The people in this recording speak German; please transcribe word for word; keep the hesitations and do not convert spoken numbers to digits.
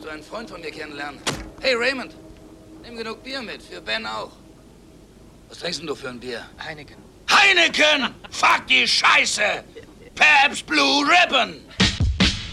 einen Freund von mir kennenlernen. Hey, Raymond, nimm genug Bier mit, für Ben auch. Was trinkst denn du für ein Bier? Heineken. Heineken! Fuck die Scheiße! Pabst Blue Ribbon!